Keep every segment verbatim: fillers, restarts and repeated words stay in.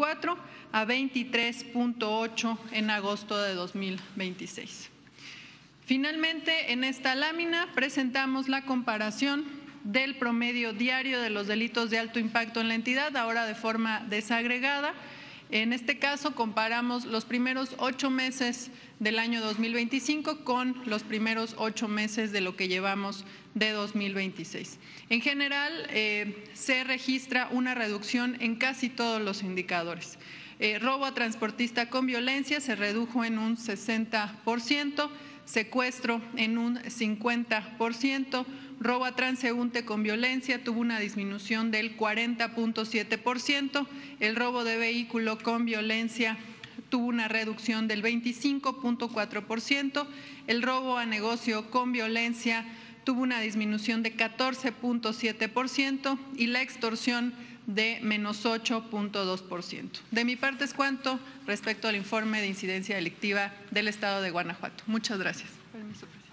veinticuatro a veintitrés punto ocho en agosto de dos mil veintiséis. Finalmente, en esta lámina presentamos la comparación del promedio diario de los delitos de alto impacto en la entidad, ahora de forma desagregada. En este caso, comparamos los primeros ocho meses del año dos mil veinticinco con los primeros ocho meses de lo que llevamos de dos mil veintiséis. En general, eh, se registra una reducción en casi todos los indicadores. Eh, robo a transportista con violencia se redujo en un sesenta por ciento, secuestro en un cincuenta por ciento, robo a transeúnte con violencia tuvo una disminución del cuarenta punto siete por ciento, el robo de vehículo con violencia tuvo una reducción del veinticinco punto cuatro por ciento, el robo a negocio con violencia tuvo una disminución de catorce punto siete por ciento y la extorsión de menos ocho punto dos por ciento. De mi parte es cuanto respecto al informe de incidencia delictiva del Estado de Guanajuato. Muchas gracias. Permiso, presidenta.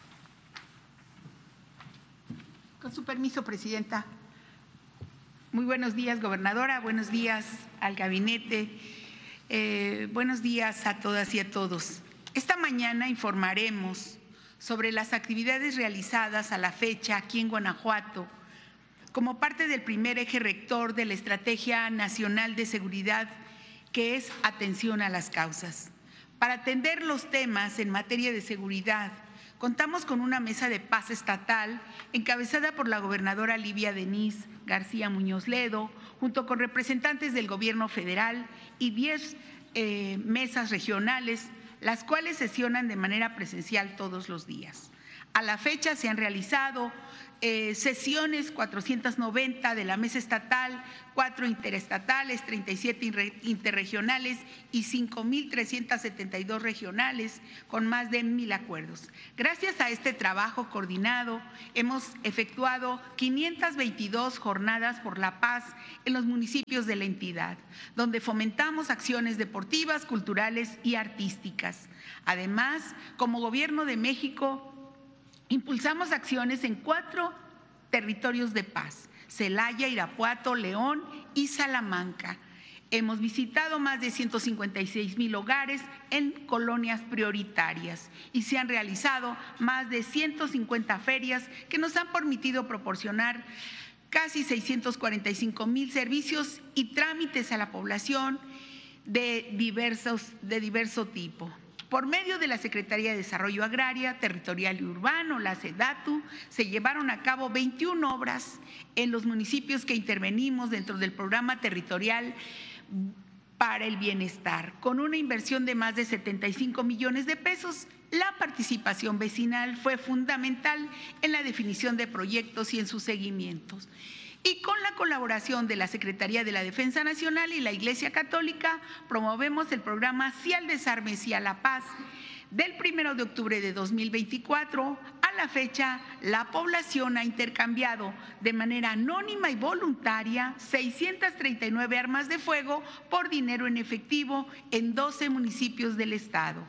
Con su permiso, presidenta. Muy buenos días, gobernadora. Buenos días al gabinete. Eh, buenos días a todas y a todos. Esta mañana informaremos sobre las actividades realizadas a la fecha aquí en Guanajuato como parte del primer eje rector de la Estrategia Nacional de Seguridad, que es atención a las causas. Para atender los temas en materia de seguridad, contamos con una mesa de paz estatal encabezada por la gobernadora Livia Denise García Muñoz Ledo, junto con representantes del gobierno federal y diez eh, mesas regionales, las cuales sesionan de manera presencial todos los días. A la fecha se han realizado eh, sesiones cuatrocientas noventa de la mesa estatal, cuatro interestatales, treinta y siete interregionales y cinco mil trescientos setenta y dos regionales, con más de mil acuerdos. Gracias a este trabajo coordinado, hemos efectuado quinientas veintidós jornadas por la paz en los municipios de la entidad, donde fomentamos acciones deportivas, culturales y artísticas. Además, como Gobierno de México, impulsamos acciones en cuatro territorios de paz: Celaya, Irapuato, León y Salamanca. Hemos visitado más de ciento cincuenta y seis mil hogares en colonias prioritarias y se han realizado más de ciento cincuenta ferias que nos han permitido proporcionar casi seiscientos cuarenta y cinco mil servicios y trámites a la población de, diversos, de diverso tipo. Por medio de la Secretaría de Desarrollo Agraria, Territorial y Urbano, la SEDATU, se llevaron a cabo veintiuna obras en los municipios que intervenimos dentro del Programa Territorial para el Bienestar, con una inversión de más de setenta y cinco millones de pesos. La participación vecinal fue fundamental en la definición de proyectos y en sus seguimientos. Y con la colaboración de la Secretaría de la Defensa Nacional y la Iglesia Católica, promovemos el programa Sí al Desarme, Sí a la Paz. Del primero de octubre de dos mil veinticuatro a la fecha, la población ha intercambiado de manera anónima y voluntaria seiscientas treinta y nueve armas de fuego por dinero en efectivo en doce municipios del estado.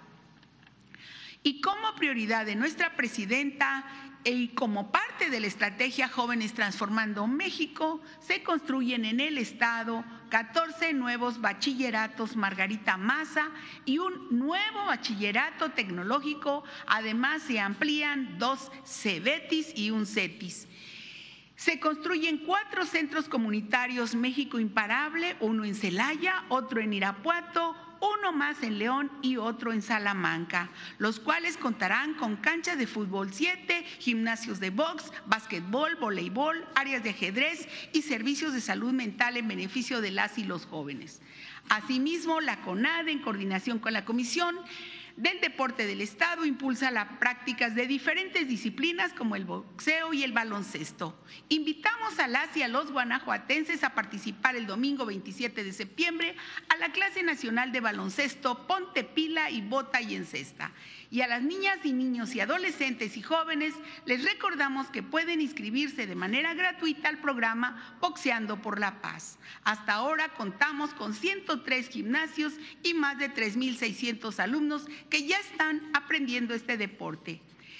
Y como prioridad de nuestra presidenta y como parte de la estrategia Jóvenes Transformando México, se construyen en el estado catorce nuevos bachilleratos Margarita Maza y un nuevo bachillerato tecnológico. Además, se amplían dos CEBETIS y un CETIS. Se construyen cuatro centros comunitarios México Imparable, uno en Celaya, otro en Irapuato, uno más en León y otro en Salamanca, los cuales contarán con canchas de fútbol siete, gimnasios de box, básquetbol, voleibol, áreas de ajedrez y servicios de salud mental en beneficio de las y los jóvenes. Asimismo, la CONADE, en coordinación con la Comisión del Deporte del Estado, impulsa las prácticas de diferentes disciplinas como el boxeo y el baloncesto. Invitamos a las y a los guanajuatenses a participar el domingo veintisiete de septiembre a la clase nacional de baloncesto Ponte Pila y Bota y Encesta. Y a las niñas y niños y adolescentes y jóvenes les recordamos que pueden inscribirse de manera gratuita al programa Boxeando por la Paz. Hasta ahora contamos con ciento tres gimnasios y más de tres mil seiscientos alumnos que ya están aprendiendo este deporte.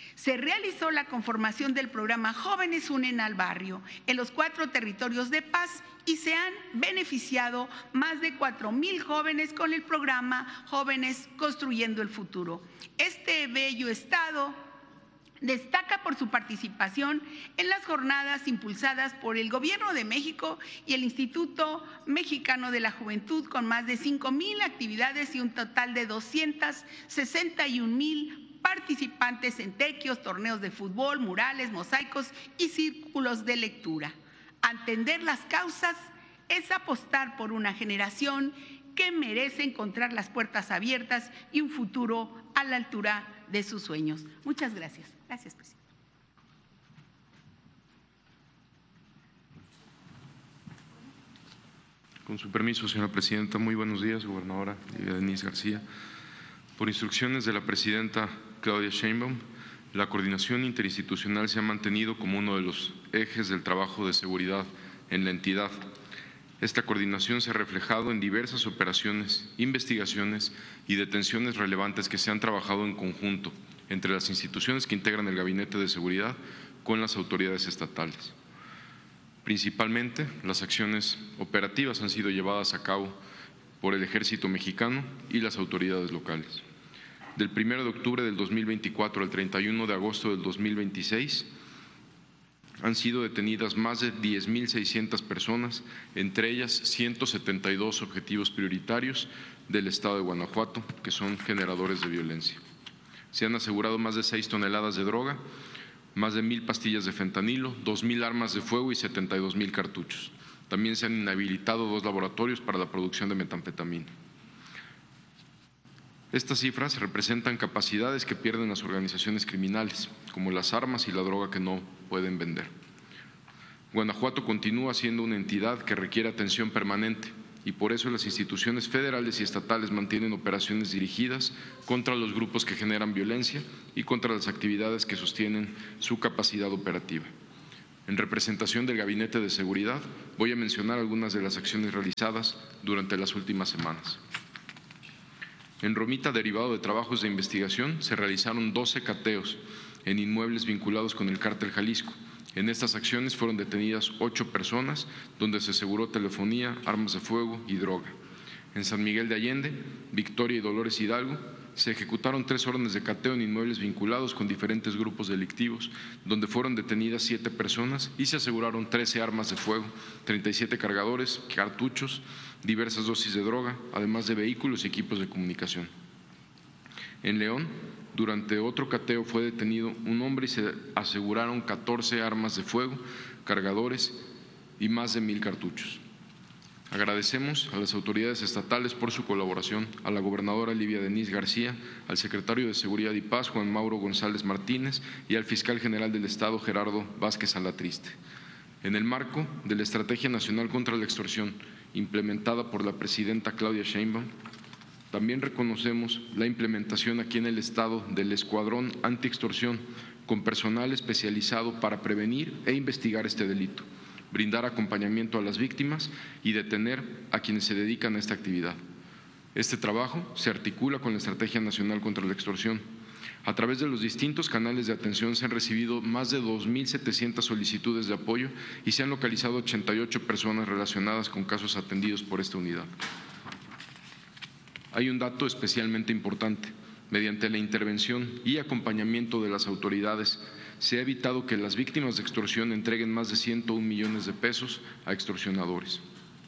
Se realizó la conformación del programa Jóvenes Unen al Barrio en los cuatro territorios de paz y se han beneficiado más de cuatro mil jóvenes con el programa Jóvenes Construyendo el Futuro. Este bello estado destaca por su participación en las jornadas impulsadas por el Gobierno de México y el Instituto Mexicano de la Juventud, con más de cinco mil actividades y un total de doscientos sesenta y un mil participantes en tequios, torneos de fútbol, murales, mosaicos y círculos de lectura. Atender las causas es apostar por una generación que merece encontrar las puertas abiertas y un futuro a la altura de sus sueños. Muchas gracias. Gracias, presidente. Con su permiso, señora presidenta, muy buenos días, gobernadora Livia Denisse García. Por instrucciones de la presidenta Claudia Sheinbaum, la coordinación interinstitucional se ha mantenido como uno de los ejes del trabajo de seguridad en la entidad. Esta coordinación se ha reflejado en diversas operaciones, investigaciones y detenciones relevantes que se han trabajado en conjunto entre las instituciones que integran el Gabinete de Seguridad con las autoridades estatales. Principalmente, las acciones operativas han sido llevadas a cabo por el Ejército Mexicano y las autoridades locales. Del primero de octubre del dos mil veinticuatro al treinta y uno de agosto del dos mil veintiséis, han sido detenidas más de diez mil seiscientas personas, entre ellas ciento setenta y dos objetivos prioritarios del Estado de Guanajuato, que son generadores de violencia. Se han asegurado más de seis toneladas de droga, más de mil pastillas de fentanilo, dos mil armas de fuego y setenta y dos mil cartuchos. También se han inhabilitado dos laboratorios para la producción de metanfetamina. Estas cifras representan capacidades que pierden las organizaciones criminales, como las armas y la droga que no pueden vender. Guanajuato continúa siendo una entidad que requiere atención permanente y por eso las instituciones federales y estatales mantienen operaciones dirigidas contra los grupos que generan violencia y contra las actividades que sostienen su capacidad operativa. En representación del Gabinete de Seguridad, voy a mencionar algunas de las acciones realizadas durante las últimas semanas. En Romita, derivado de trabajos de investigación, se realizaron doce cateos en inmuebles vinculados con el Cártel Jalisco. En estas acciones fueron detenidas ocho personas, donde se aseguró telefonía, armas de fuego y droga. En San Miguel de Allende, Victoria y Dolores Hidalgo, se ejecutaron tres órdenes de cateo en inmuebles vinculados con diferentes grupos delictivos, donde fueron detenidas siete personas y se aseguraron trece armas de fuego, treinta y siete cargadores, cartuchos, diversas dosis de droga, además de vehículos y equipos de comunicación. En León, durante otro cateo fue detenido un hombre y se aseguraron catorce armas de fuego, cargadores y más de mil cartuchos. Agradecemos a las autoridades estatales por su colaboración, a la gobernadora Livia Denisse García, al secretario de Seguridad y Paz, Juan Mauro González Martínez, y al fiscal general del Estado, Gerardo Vázquez Alatriste. En el marco de la Estrategia Nacional contra la Extorsión, implementada por la presidenta Claudia Sheinbaum, también reconocemos la implementación aquí en el Estado del Escuadrón Antiextorsión, con personal especializado para prevenir e investigar este delito, brindar acompañamiento a las víctimas y detener a quienes se dedican a esta actividad. Este trabajo se articula con la Estrategia Nacional contra la Extorsión. A través de los distintos canales de atención se han recibido más de dos mil setecientas solicitudes de apoyo y se han localizado ochenta y ocho personas relacionadas con casos atendidos por esta unidad. Hay un dato especialmente importante. Mediante la intervención y acompañamiento de las autoridades, se ha evitado que las víctimas de extorsión entreguen más de ciento un millones de pesos a extorsionadores.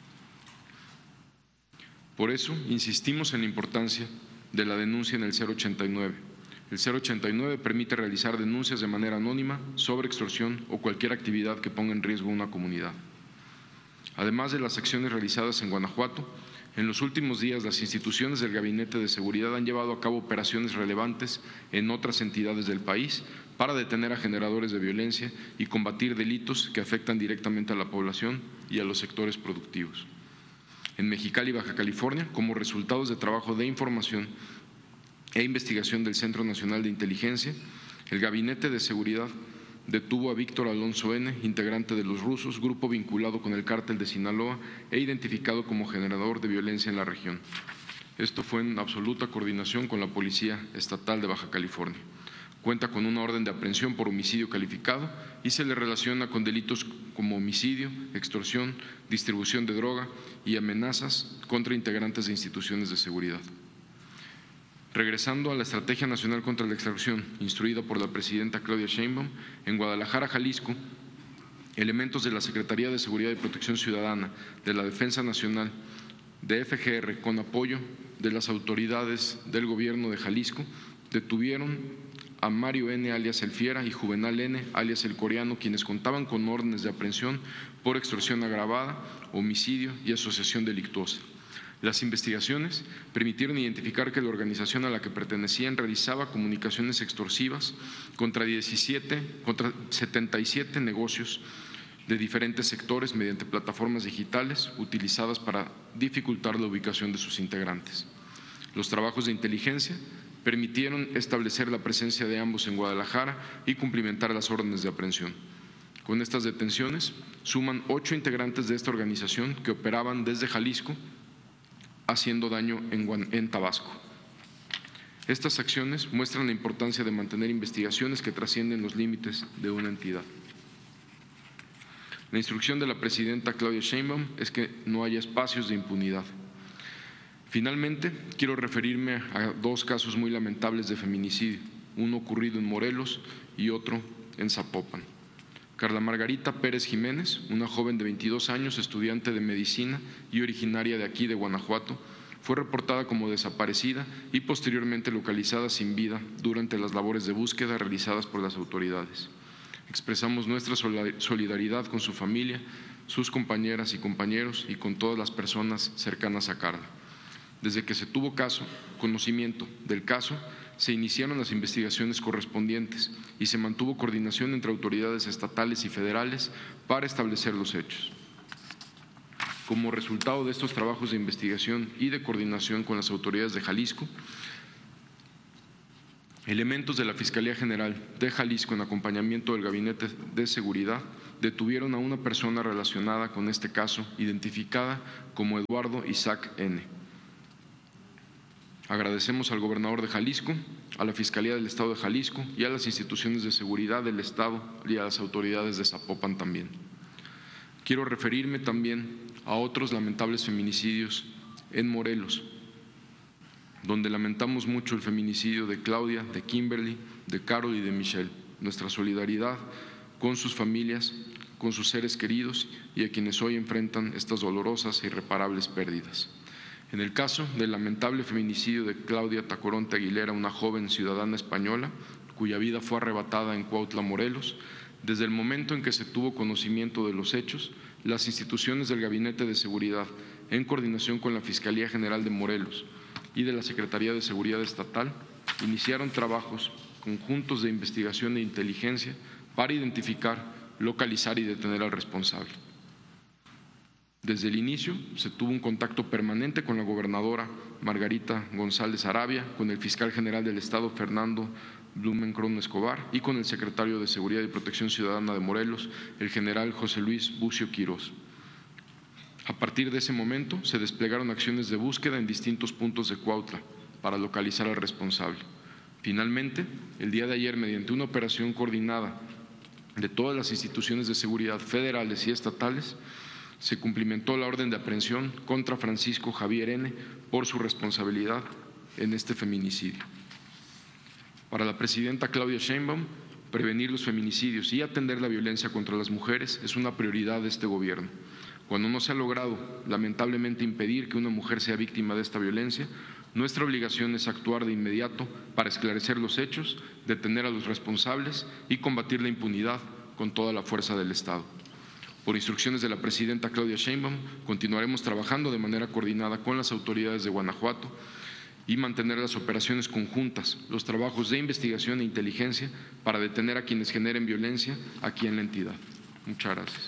Por eso, insistimos en la importancia de la denuncia en el cero ochenta y nueve. El cero ochenta y nueve permite realizar denuncias de manera anónima sobre extorsión o cualquier actividad que ponga en riesgo a una comunidad. Además de las acciones realizadas en Guanajuato, en los últimos días las instituciones del Gabinete de Seguridad han llevado a cabo operaciones relevantes en otras entidades del país para detener a generadores de violencia y combatir delitos que afectan directamente a la población y a los sectores productivos. En Mexicali, Baja California, como resultados de trabajo de información e investigación del Centro Nacional de Inteligencia, el Gabinete de Seguridad detuvo a Víctor Alonso N., integrante de Los Rusos, grupo vinculado con el Cártel de Sinaloa e identificado como generador de violencia en la región. Esto fue en absoluta coordinación con la Policía Estatal de Baja California. Cuenta con una orden de aprehensión por homicidio calificado y se le relaciona con delitos como homicidio, extorsión, distribución de droga y amenazas contra integrantes de instituciones de seguridad. Regresando a la Estrategia Nacional contra la Extorsión, instruida por la presidenta Claudia Sheinbaum, en Guadalajara, Jalisco, elementos de la Secretaría de Seguridad y Protección Ciudadana, de la Defensa Nacional, de F G R, con apoyo de las autoridades del gobierno de Jalisco, detuvieron a Mario N. alias El Fiera y Juvenal N. alias El Coreano, quienes contaban con órdenes de aprehensión por extorsión agravada, homicidio y asociación delictuosa. Las investigaciones permitieron identificar que la organización a la que pertenecían realizaba comunicaciones extorsivas contra diecisiete, contra setenta y siete negocios de diferentes sectores mediante plataformas digitales utilizadas para dificultar la ubicación de sus integrantes. Los trabajos de inteligencia permitieron establecer la presencia de ambos en Guadalajara y cumplimentar las órdenes de aprehensión. Con estas detenciones suman ocho integrantes de esta organización que operaban desde Jalisco, haciendo daño en, en Tabasco. Estas acciones muestran la importancia de mantener investigaciones que trascienden los límites de una entidad. La instrucción de la presidenta Claudia Sheinbaum es que no haya espacios de impunidad. Finalmente, quiero referirme a dos casos muy lamentables de feminicidio, uno ocurrido en Morelos y otro en Zapopan. Carla Margarita Pérez Jiménez, una joven de veintidós años, estudiante de medicina y originaria de aquí de Guanajuato, fue reportada como desaparecida y posteriormente localizada sin vida durante las labores de búsqueda realizadas por las autoridades. Expresamos nuestra solidaridad con su familia, sus compañeras y compañeros y con todas las personas cercanas a Carla. Desde que se tuvo caso, conocimiento del caso, se iniciaron las investigaciones correspondientes y se mantuvo coordinación entre autoridades estatales y federales para establecer los hechos. Como resultado de estos trabajos de investigación y de coordinación con las autoridades de Jalisco, elementos de la Fiscalía General de Jalisco, en acompañamiento del Gabinete de Seguridad, detuvieron a una persona relacionada con este caso, identificada como Eduardo Isaac N. Agradecemos al gobernador de Jalisco, a la Fiscalía del Estado de Jalisco y a las instituciones de seguridad del Estado y a las autoridades de Zapopan también. Quiero referirme también a otros lamentables feminicidios en Morelos, donde lamentamos mucho el feminicidio de Claudia, de Kimberly, de Carol y de Michelle. Nuestra solidaridad con sus familias, con sus seres queridos y a quienes hoy enfrentan estas dolorosas e irreparables pérdidas. En el caso del lamentable feminicidio de Claudia Tacoronte Aguilera, una joven ciudadana española, cuya vida fue arrebatada en Cuautla, Morelos, desde el momento en que se tuvo conocimiento de los hechos, las instituciones del Gabinete de Seguridad, en coordinación con la Fiscalía General de Morelos y de la Secretaría de Seguridad Estatal, iniciaron trabajos conjuntos de investigación e inteligencia para identificar, localizar y detener al responsable. Desde el inicio se tuvo un contacto permanente con la gobernadora Margarita González Arabia, con el fiscal general del Estado Fernando Blumenkron Escobar y con el secretario de Seguridad y Protección Ciudadana de Morelos, el general José Luis Bucio Quirós. A partir de ese momento se desplegaron acciones de búsqueda en distintos puntos de Cuautla para localizar al responsable. Finalmente, el día de ayer, mediante una operación coordinada de todas las instituciones de seguridad federales y estatales, se cumplimentó la orden de aprehensión contra Francisco Javier N. por su responsabilidad en este feminicidio. Para la presidenta Claudia Sheinbaum, prevenir los feminicidios y atender la violencia contra las mujeres es una prioridad de este gobierno. Cuando no se ha logrado, lamentablemente, impedir que una mujer sea víctima de esta violencia, nuestra obligación es actuar de inmediato para esclarecer los hechos, detener a los responsables y combatir la impunidad con toda la fuerza del Estado. Por instrucciones de la presidenta Claudia Sheinbaum, continuaremos trabajando de manera coordinada con las autoridades de Guanajuato y mantener las operaciones conjuntas, los trabajos de investigación e inteligencia para detener a quienes generen violencia aquí en la entidad. Muchas gracias.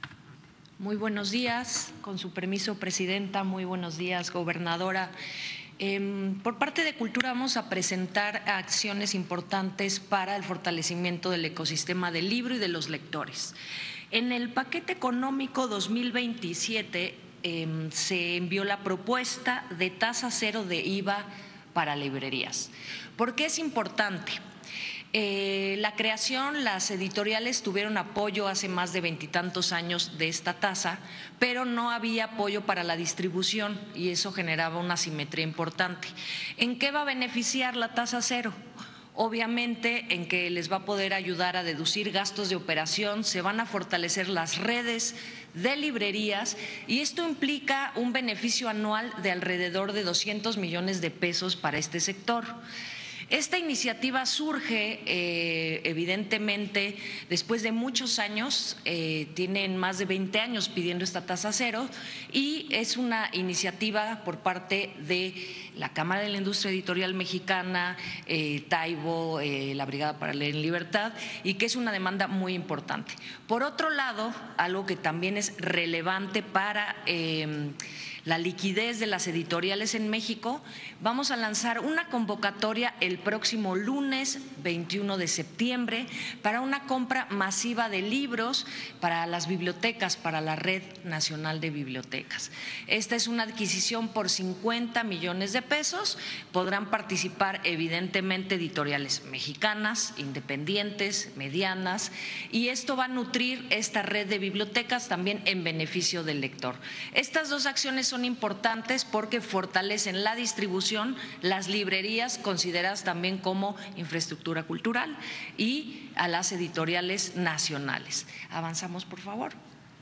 Muy buenos días, con su permiso, presidenta, muy buenos días, gobernadora. Eh, por parte de Cultura vamos a presentar acciones importantes para el fortalecimiento del ecosistema del libro y de los lectores. En el paquete económico dos mil veintisiete eh, se envió la propuesta de tasa cero de I V A para librerías. ¿Por qué es importante? Eh, la creación, las editoriales tuvieron apoyo hace más de veintitantos años de esta tasa, pero no había apoyo para la distribución y eso generaba una asimetría importante. ¿En qué va a beneficiar la tasa cero? Obviamente en que les va a poder ayudar a deducir gastos de operación, se van a fortalecer las redes de librerías y esto implica un beneficio anual de alrededor de doscientos millones de pesos para este sector. Esta iniciativa surge eh, evidentemente después de muchos años, eh, tienen más de veinte años pidiendo esta tasa cero y es una iniciativa por parte de la Cámara de la Industria Editorial Mexicana, eh, Taibo, eh, la Brigada para Leer en Libertad y que es una demanda muy importante. Por otro lado, algo que también es relevante para eh, la liquidez de las editoriales en México, vamos a lanzar una convocatoria el próximo lunes veintiuno de septiembre para una compra masiva de libros para las bibliotecas, para la Red Nacional de Bibliotecas. Esta es una adquisición por cincuenta millones de pesos, podrán participar evidentemente editoriales mexicanas, independientes, medianas, y esto va a nutrir esta red de bibliotecas también en beneficio del lector. Estas dos acciones son importantes porque fortalecen la distribución, las librerías consideradas también como infraestructura cultural y a las editoriales nacionales. Avanzamos, por favor.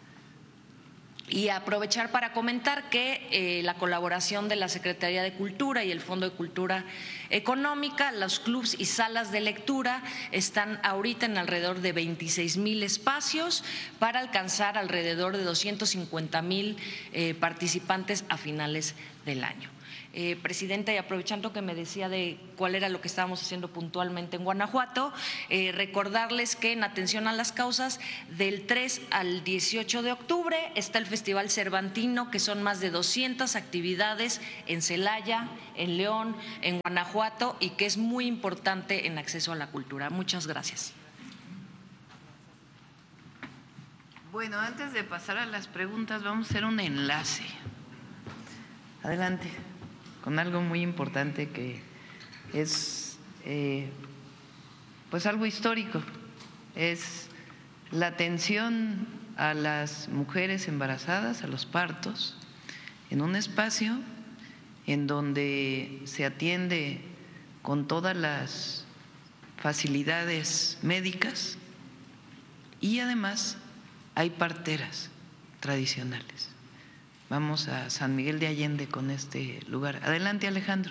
Y aprovechar para comentar que eh, la colaboración de la Secretaría de Cultura y el Fondo de Cultura Económica, los clubs y salas de lectura están ahorita en alrededor de veintiséis mil espacios para alcanzar alrededor de doscientos cincuenta mil eh, participantes a finales del año. Eh, Presidenta, y aprovechando que me decía de cuál era lo que estábamos haciendo puntualmente en Guanajuato, eh, recordarles que en atención a las causas, del tres al dieciocho de octubre está el Festival Cervantino, que son más de doscientas actividades en Celaya, en León, en Guanajuato y que es muy importante en acceso a la cultura. Muchas gracias. Bueno, antes de pasar a las preguntas, vamos a hacer un enlace. Adelante. Con algo muy importante que es eh, pues algo histórico, es la atención a las mujeres embarazadas, a los partos, en un espacio en donde se atiende con todas las facilidades médicas y además hay parteras tradicionales. Vamos a San Miguel de Allende con este lugar. Adelante, Alejandro.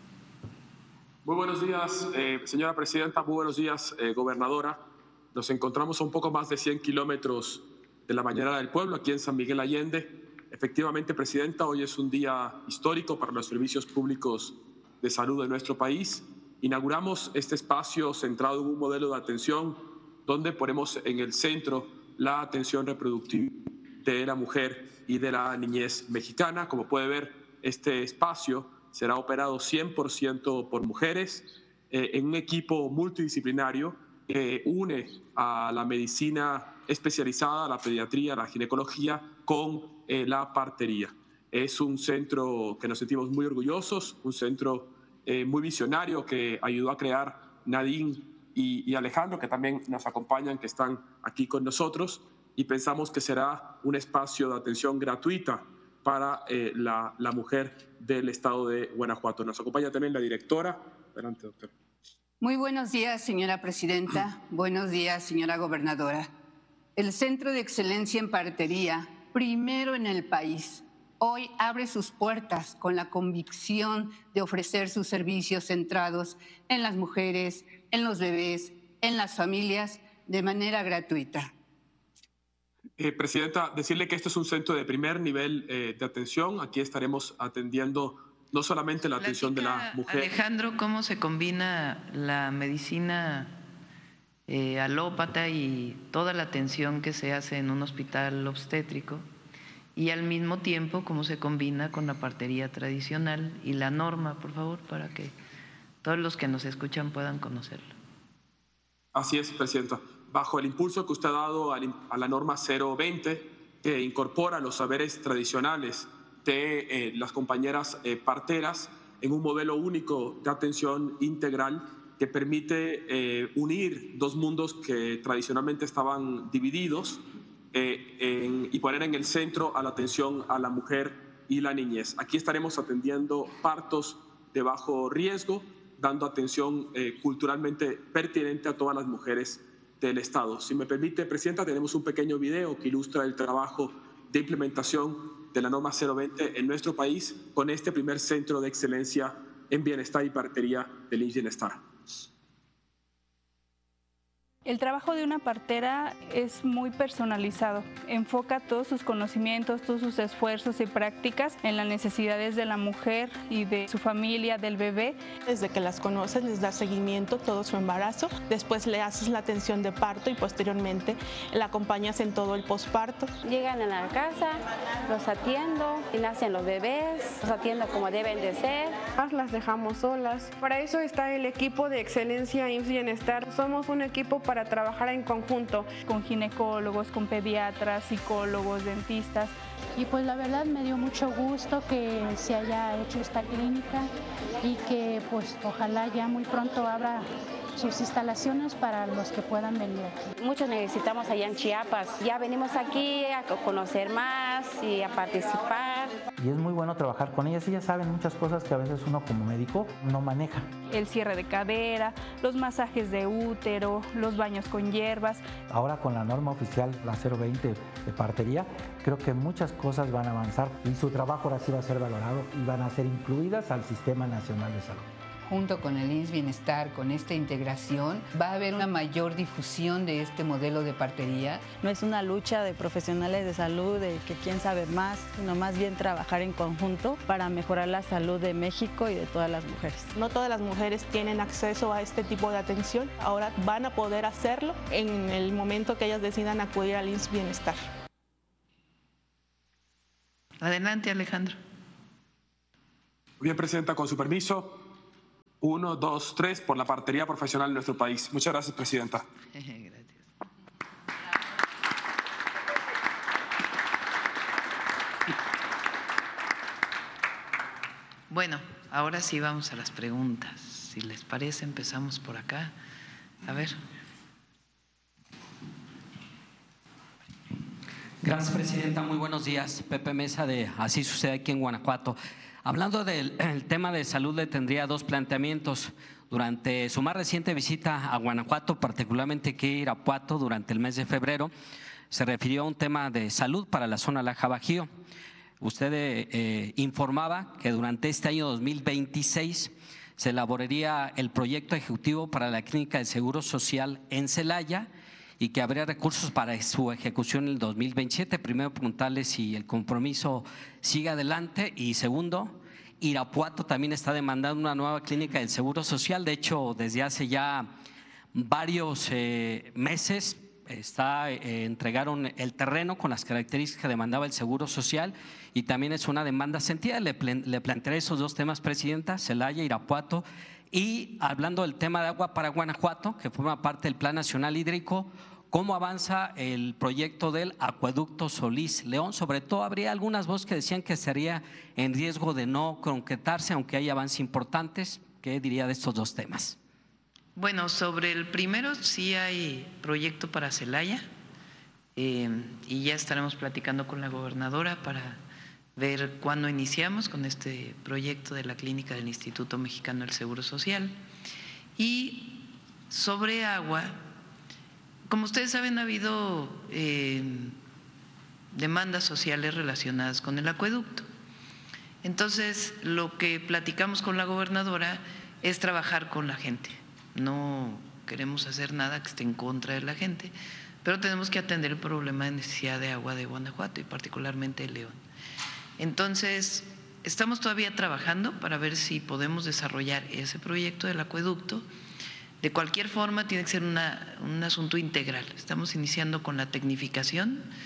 Muy buenos días, eh, señora presidenta, muy buenos días, eh, gobernadora. Nos encontramos a un poco más de cien kilómetros de la Mañanera del Pueblo, aquí en San Miguel Allende. Efectivamente, presidenta, hoy es un día histórico para los servicios públicos de salud de nuestro país. Inauguramos este espacio centrado en un modelo de atención donde ponemos en el centro la atención reproductiva de la mujer y de la niñez mexicana. Como puede ver, este espacio será operado cien por ciento por mujeres eh, en un equipo multidisciplinario que une a la medicina especializada, la pediatría, la ginecología con eh, la partería. Es un centro que nos sentimos muy orgullosos, un centro eh, muy visionario que ayudó a crear Nadine y, y Alejandro, que también nos acompañan, que están aquí con nosotros, y pensamos que será un espacio de atención gratuita para eh, la, la mujer del estado de Guanajuato. Nos acompaña también la directora. Adelante, doctora. Muy buenos días, señora presidenta. Buenos días, señora gobernadora. El Centro de Excelencia en Partería, primero en el país, hoy abre sus puertas con la convicción de ofrecer sus servicios centrados en las mujeres, en los bebés, en las familias, de manera gratuita. Eh, Presidenta, decirle que este es un centro de primer nivel eh, de atención. Aquí estaremos atendiendo no solamente la atención Platica, de la mujer. Alejandro, ¿cómo se combina la medicina eh, alópata y toda la atención que se hace en un hospital obstétrico y al mismo tiempo cómo se combina con la partería tradicional y la norma, por favor, para que todos los que nos escuchan puedan conocerlo. Así es, Presidenta. Bajo el impulso que usted ha dado a la norma cero veinte, que incorpora los saberes tradicionales de eh, las compañeras eh, parteras en un modelo único de atención integral que permite eh, unir dos mundos que tradicionalmente estaban divididos eh, en, y poner en el centro a la atención a la mujer y la niñez. Aquí estaremos atendiendo partos de bajo riesgo, dando atención eh, culturalmente pertinente a todas las mujeres del Estado. Si me permite, Presidenta, tenemos un pequeño video que ilustra el trabajo de implementación de la norma cero veinte en nuestro país con este primer centro de excelencia en bienestar y partería del I M S S Bienestar. El trabajo de una partera es muy personalizado, enfoca todos sus conocimientos, todos sus esfuerzos y prácticas en las necesidades de la mujer y de su familia, del bebé. Desde que las conoces les das seguimiento todo su embarazo, después le haces la atención de parto y posteriormente la acompañas en todo el posparto. Llegan a la casa, los atiendo, y nacen los bebés, los atiendo como deben de ser. Las dejamos solas. Para eso está el equipo de excelencia I M S S Bienestar. Somos un equipo para trabajar en conjunto. Con ginecólogos, con pediatras, psicólogos, dentistas. Y pues la verdad me dio mucho gusto que se haya hecho esta clínica y que pues ojalá ya muy pronto abra sus instalaciones para los que puedan venir aquí. Muchos necesitamos allá en Chiapas. Ya venimos aquí a conocer más y a participar. Y es muy bueno trabajar con ellas. Ellas saben muchas cosas que a veces uno como médico no maneja. El cierre de cadera, los masajes de útero, los baños con hierbas. Ahora con la norma oficial, la cero veinte de partería, creo que muchas cosas van a avanzar y su trabajo ahora sí va a ser valorado y van a ser incluidas al Sistema Nacional de Salud. Junto con el I M S S Bienestar, con esta integración, va a haber una mayor difusión de este modelo de partería. No es una lucha de profesionales de salud, de que quién sabe más, sino más bien trabajar en conjunto para mejorar la salud de México y de todas las mujeres. No todas las mujeres tienen acceso a este tipo de atención. Ahora van a poder hacerlo en el momento que ellas decidan acudir al I M S S Bienestar. Adelante, Alejandro. Bien, Presidenta, con su permiso. Uno, dos, tres, por la partería profesional en nuestro país. Muchas gracias, Presidenta. Gracias. Bueno, ahora sí vamos a las preguntas. Si les parece, empezamos por acá. A ver. Gracias, Presidenta. Muy buenos días. Pepe Mesa de Así Sucede aquí en Guanajuato. Hablando del el tema de salud, le tendría dos planteamientos. Durante su más reciente visita a Guanajuato, particularmente aquí a Irapuato, durante el mes de febrero, se refirió a un tema de salud para la zona Laja Bajío. Usted eh, informaba que durante este año dos mil veintiséis se elaboraría el proyecto ejecutivo para la Clínica del Seguro Social en Celaya y que habría recursos para su ejecución en el dos mil veintisiete. Primero, preguntarle si el compromiso sigue adelante y segundo, Irapuato también está demandando una nueva clínica del Seguro Social. De hecho, desde hace ya varios eh, meses está, eh, entregaron el terreno con las características que demandaba el Seguro Social y también es una demanda sentida. Le, le plantearé esos dos temas, Presidenta, Celaya, Irapuato. Y hablando del tema de agua para Guanajuato, que forma parte del Plan Nacional Hídrico, ¿cómo avanza el proyecto del acueducto Solís León? Sobre todo, habría algunas voces que decían que estaría en riesgo de no concretarse, aunque hay avances importantes. ¿Qué diría de estos dos temas? Bueno, sobre el primero sí hay proyecto para Celaya eh, y ya estaremos platicando con la gobernadora para ver cuándo iniciamos con este proyecto de la clínica del Instituto Mexicano del Seguro Social. Y sobre agua, como ustedes saben, ha habido eh, demandas sociales relacionadas con el acueducto. Entonces, lo que platicamos con la gobernadora es trabajar con la gente. No queremos hacer nada que esté en contra de la gente, pero tenemos que atender el problema de necesidad de agua de Guanajuato y particularmente de León. Entonces, estamos todavía trabajando para ver si podemos desarrollar ese proyecto del acueducto. De cualquier forma, tiene que ser una, un asunto integral. Estamos iniciando con la tecnificación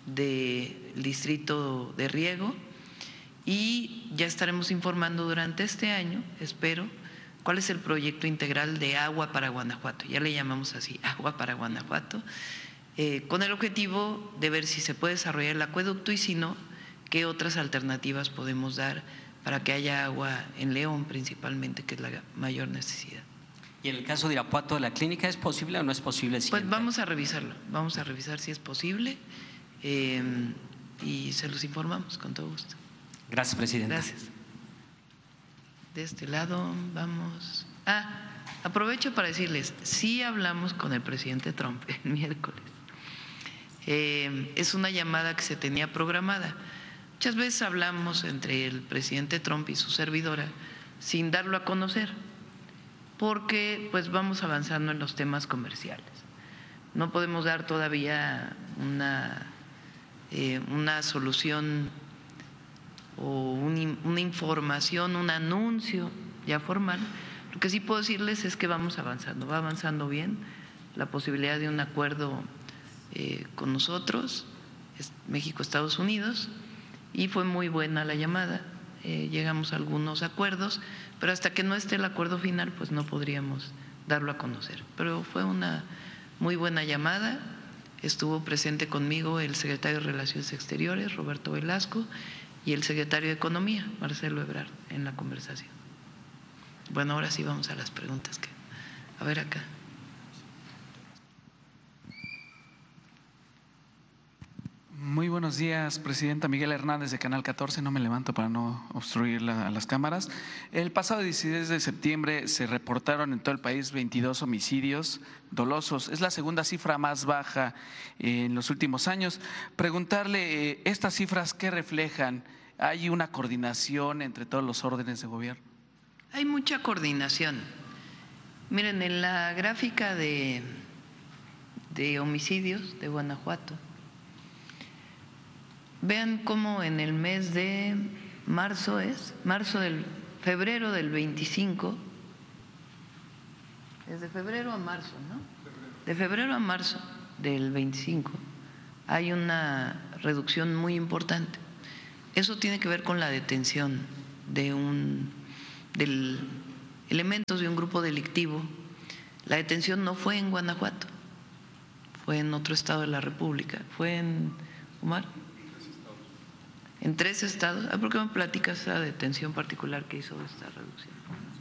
del distrito de riego y ya estaremos informando durante este año, espero, cuál es el proyecto integral de agua para Guanajuato. Ya le llamamos así, agua para Guanajuato, eh, con el objetivo de ver si se puede desarrollar el acueducto y si no, qué otras alternativas podemos dar para que haya agua en León principalmente, que es la mayor necesidad. ¿Y en el caso de Irapuato de la clínica es posible o no es posible? Pues vamos a revisarlo, vamos a revisar si es posible eh, y se los informamos con todo gusto. Gracias, presidenta. Gracias. De este lado vamos. Ah, aprovecho para decirles, sí hablamos con el presidente Trump el miércoles. Eh, es una llamada que se tenía programada. Muchas veces hablamos entre el presidente Trump y su servidora sin darlo a conocer, porque pues vamos avanzando en los temas comerciales. No podemos dar todavía una, eh, una solución o un, una información, un anuncio ya formal. Lo que sí puedo decirles es que vamos avanzando, va avanzando bien la posibilidad de un acuerdo eh, con nosotros, México, Estados Unidos, y fue muy buena la llamada, eh, llegamos a algunos acuerdos, pero hasta que no esté el acuerdo final, pues no podríamos darlo a conocer. Pero fue una muy buena llamada, estuvo presente conmigo el secretario de Relaciones Exteriores, Roberto Velasco, y el secretario de Economía, Marcelo Ebrard, en la conversación. Bueno, ahora sí vamos a las preguntas. Que, a ver acá. Muy buenos días, presidenta. Miguel Hernández de Canal catorce, no me levanto para no obstruir la, las cámaras. El pasado dieciséis de septiembre se reportaron en todo el país veintidós homicidios dolosos. Es la segunda cifra más baja en los últimos años. Preguntarle, eh, ¿estas cifras qué reflejan? ¿Hay una coordinación entre todos los órdenes de gobierno? Hay mucha coordinación. Miren, en la gráfica de, de homicidios de Guanajuato, vean cómo en el mes de marzo es, marzo del febrero del veinticinco, es de febrero a marzo, ¿no? De febrero a marzo del veinticinco hay una reducción muy importante. Eso tiene que ver con la detención de un del elementos de un grupo delictivo. La detención no fue en Guanajuato, fue en otro estado de la República, fue en Omar. En tres estados. ¿Por qué me platicas esa detención particular que hizo esta reducción?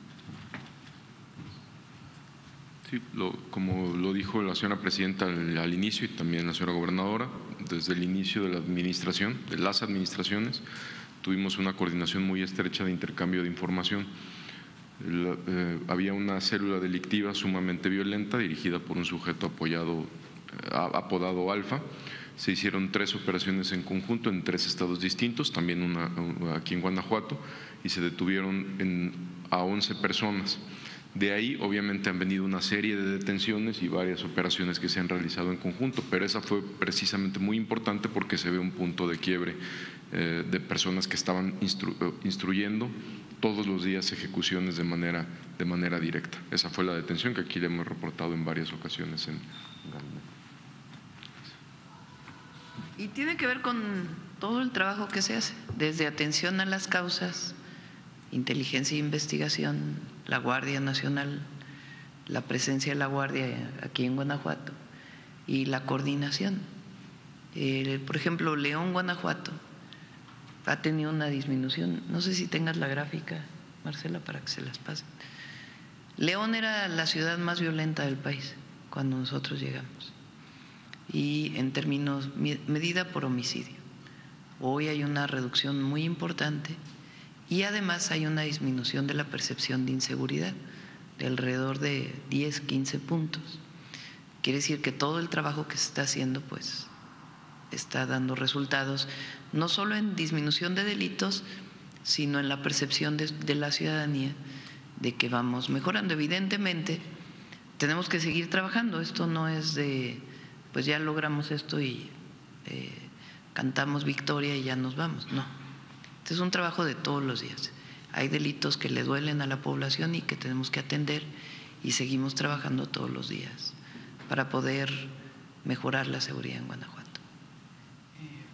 Sí, lo, como lo dijo la señora presidenta al, al inicio y también la señora gobernadora, desde el inicio de la administración, de las administraciones, tuvimos una coordinación muy estrecha de intercambio de información. La, eh, había una célula delictiva sumamente violenta dirigida por un sujeto apoyado, eh, apodado Alfa. Se hicieron tres operaciones en conjunto en tres estados distintos, también una aquí en Guanajuato, y se detuvieron en, a once personas. De ahí obviamente han venido una serie de detenciones y varias operaciones que se han realizado en conjunto, pero esa fue precisamente muy importante porque se ve un punto de quiebre eh, de personas que estaban instru instruyendo todos los días ejecuciones de manera, de manera directa. Esa fue la detención que aquí le hemos reportado en varias ocasiones en Gabinete. Y tiene que ver con todo el trabajo que se hace, desde atención a las causas, inteligencia e investigación, la Guardia Nacional, la presencia de la Guardia aquí en Guanajuato y la coordinación. Eh, por ejemplo, León, Guanajuato, ha tenido una disminución. No sé si tengas la gráfica, Marcela, para que se las pasen. León era la ciudad más violenta del país cuando nosotros llegamos, y en términos medida por homicidio. Hoy hay una reducción muy importante y además hay una disminución de la percepción de inseguridad de alrededor de diez, quince puntos. Quiere decir que todo el trabajo que se está haciendo pues está dando resultados, no solo en disminución de delitos, sino en la percepción de, de la ciudadanía de que vamos mejorando. Evidentemente tenemos que seguir trabajando, esto no es de pues ya logramos esto y eh, cantamos victoria y ya nos vamos, no. Este es un trabajo de todos los días. Hay delitos que le duelen a la población y que tenemos que atender y seguimos trabajando todos los días para poder mejorar la seguridad en Guanajuato. Eh,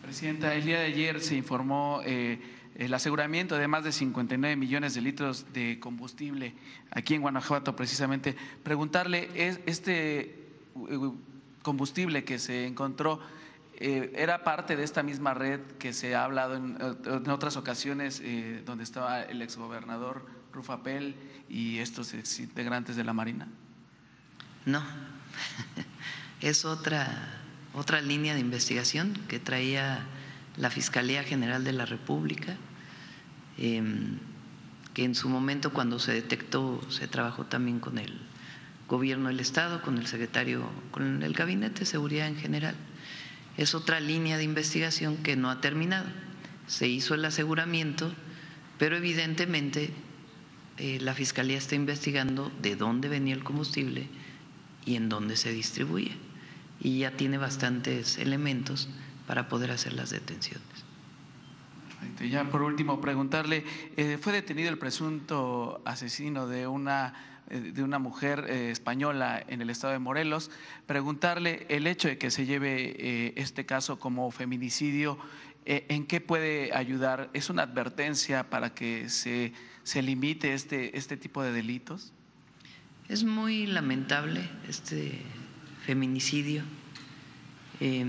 Presidenta, el día de ayer se informó eh, el aseguramiento de más de cincuenta y nueve millones de litros de combustible aquí en Guanajuato, precisamente. Preguntarle, ¿es este combustible que se encontró eh, era parte de esta misma red que se ha hablado en, en otras ocasiones, eh, donde estaba el exgobernador Rufapel y estos integrantes de la Marina? No, es otra, otra línea de investigación que traía la Fiscalía General de la República, eh, que en su momento, cuando se detectó, se trabajó también con el Gobierno del Estado, con el secretario, con el Gabinete de Seguridad en general. Es otra línea de investigación que no ha terminado. Se hizo el aseguramiento, pero evidentemente eh, la Fiscalía está investigando de dónde venía el combustible y en dónde se distribuye. Y ya tiene bastantes elementos para poder hacer las detenciones. Perfecto. Ya por último, preguntarle, eh, fue detenido el presunto asesino de una, eh, de una mujer eh, española en el estado de Morelos. Preguntarle el hecho de que se lleve eh, este caso como feminicidio, eh, ¿en qué puede ayudar? ¿Es una advertencia para que se, se limite este, este tipo de delitos? Es muy lamentable este feminicidio eh,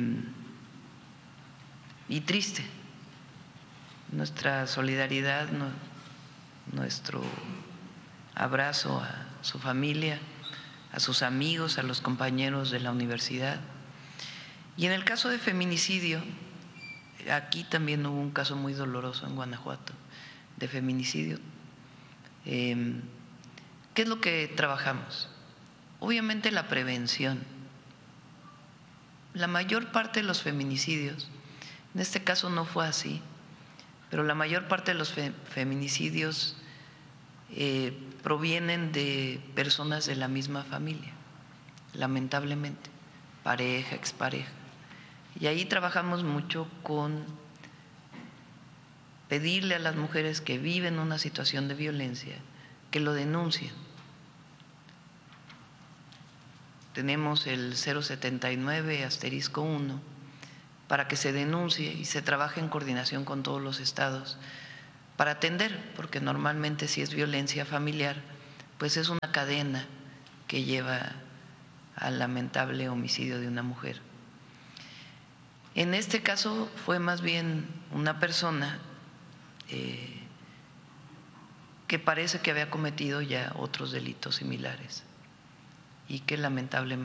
y triste. Nuestra solidaridad, no, nuestro abrazo a su familia, a sus amigos, a los compañeros de la universidad. Y en el caso de feminicidio, aquí también hubo un caso muy doloroso en Guanajuato de feminicidio. Eh, ¿Qué es lo que trabajamos? Obviamente la prevención. La mayor parte de los feminicidios, en este caso no fue así, pero la mayor parte de los fe feminicidios eh, provienen de personas de la misma familia, lamentablemente, pareja, expareja. Y ahí trabajamos mucho con pedirle a las mujeres que viven una situación de violencia que lo denuncien. Tenemos el cero setenta y nueve asterisco uno para que se denuncie y se trabaje en coordinación con todos los estados para atender, porque normalmente si es violencia familiar, pues es una cadena que lleva al lamentable homicidio de una mujer. En este caso fue más bien una persona eh, que parece que había cometido ya otros delitos similares y que lamentablemente